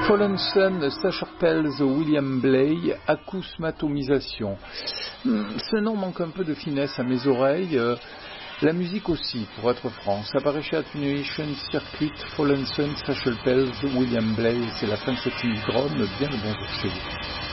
Fallen Sun, Sacher Pelz, William Blay, acousmatomisation. Ce nom manque un peu de finesse à mes oreilles. La musique aussi, pour être franc. Ça paraît chez Attenuation Circuit, Fallen Sun, Sacher Pelz, William Blay. C'est la fin de cette mini-drone. Bien le bonjour chez vous.